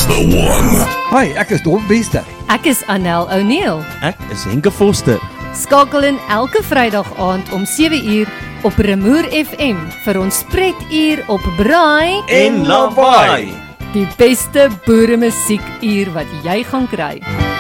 the one. Hi, ek is Dom Bester. Ek is Anel O'Neil. Ek is Henke Foster. Skakel in elke Vrydag aand om 7uur op Remoer FM vir ons spretuur op Braai En Lawaai. Die beste boere musiekuur wat jy gaan kry.